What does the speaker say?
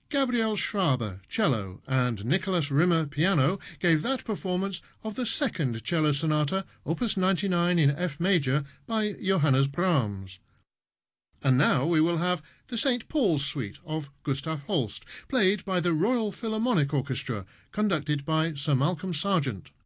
Gabriel Schwabe, cello, and Nicholas Rimmer, piano, gave that performance of the second cello sonata, opus 99 in F major, by Johannes Brahms. And now we will have the St. Paul's Suite of Gustav Holst, played by the Royal Philharmonic Orchestra, conducted by Sir Malcolm Sargent.